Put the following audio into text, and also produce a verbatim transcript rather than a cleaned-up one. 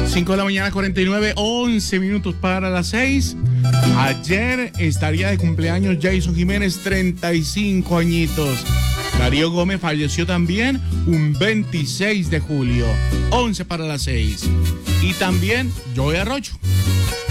cinco de la mañana, cuarenta y nueve, once minutos para las seis. Ayer estaría de cumpleaños Jason Jiménez, treinta y cinco añitos. Darío Gómez falleció también un veintiséis de julio, once para las seis. Y también Joey Arroyo.